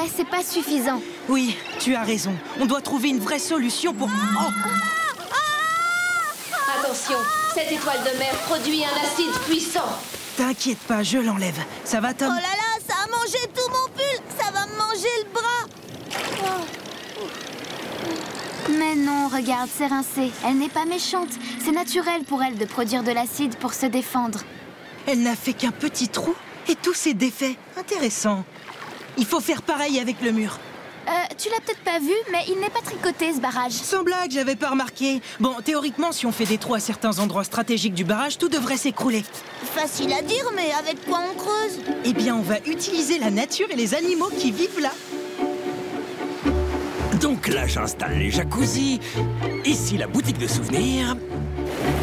Ouais, c'est pas suffisant. Oui, tu as raison. On doit trouver une vraie solution pour... Oh! Attention, cette étoile de mer produit un acide puissant. T'inquiète pas, je l'enlève. Ça va, Tom? Oh là là, ça a mangé tout mon pull. Ça va me manger le bras. Mais non, regarde, c'est rincé. Elle n'est pas méchante. C'est naturel pour elle de produire de l'acide pour se défendre. Elle n'a fait qu'un petit trou et tout s'est défait. Intéressant. Il faut faire pareil avec le mur. Tu l'as peut-être pas vu, mais il n'est pas tricoté, ce barrage. Sans blague, j'avais pas remarqué. Bon, théoriquement, si on fait des trous à certains endroits stratégiques du barrage, tout devrait s'écrouler. Facile à dire, mais avec quoi on creuse? Eh bien, on va utiliser la nature et les animaux qui vivent là. Donc là, j'installe les jacuzzis. Ici, la boutique de souvenirs.